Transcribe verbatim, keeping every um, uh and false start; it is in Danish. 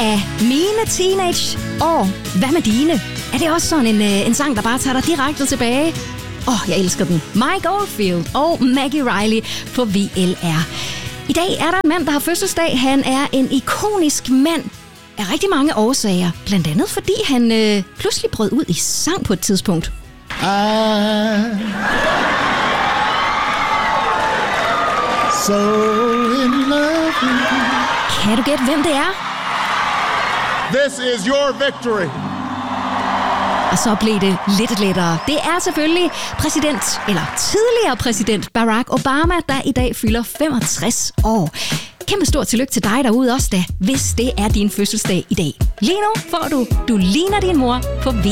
af mine teenageår. Hvad med dine? Er det også sådan en, en sang, der bare tager dig direkte tilbage? Åh, oh, jeg elsker den. Mike Oldfield og Maggie Riley på V L R. I dag er der en mand, der har fødselsdag. Han er en ikonisk mand af rigtig mange årsager. Blandt andet fordi han øh, pludselig brød ud i sang på et tidspunkt. I'm so in love with you. Kan du gætte, hvem det er? This is your victory. Og så blev det lidt lettere. Det er selvfølgelig præsident, eller tidligere præsident Barack Obama, der i dag fylder femogtres år. Kæmpe stort tillykke til dig derude også da, hvis det er din fødselsdag i dag. Lige nu får du Du ligner din mor på V